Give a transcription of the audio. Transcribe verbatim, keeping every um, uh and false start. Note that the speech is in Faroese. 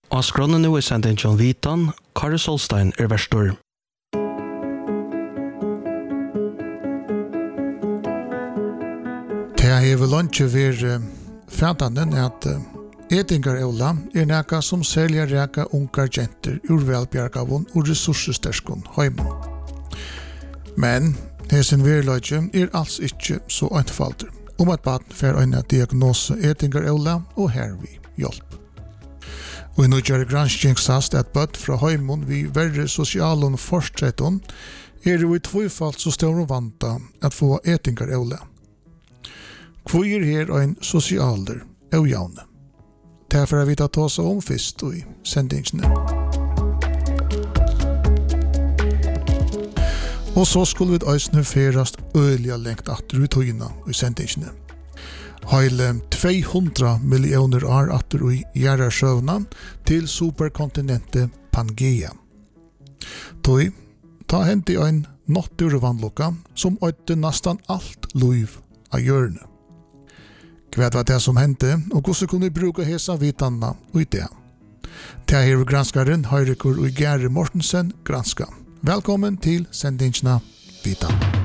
Og skronen nu er sendt en John Vitan, Kari Solstein er verstor. Det er vel ikke ved fætanen at etingar eula er næka som selger reka ungar jenter ur velbjergavun og ressurssterskun heimen. Men hesen verløyge er alls ikke så einfalder om at baden fer øyne diagnose etingar eula og hervi hjelp. Og i nødgjør granskning sast at bøtt fra heimen vi verre sosialen forstretten er jo i tvøyfalt så stor vanta at få etingar eula. Hvor er her en sosialer og javne? Derfor har vi tatt oss om først i sendingsene. Og så skulle vi øysene ferast øyelige lengt atter ut høyene i sendingsene. Heile tvehundra millioner år atter i gjerrarsøvna til superkontinentet Pangea. Toi, ta hent i en naturvannlokka som øyde nastan alt liv av hjørne. Hva var det som hendte, og hvordan kunne vi bruke hesa vitanna og det? Det er granskaren Høyrekur og Gere Mortensen granska. Velkommen til sendingsna Vitan.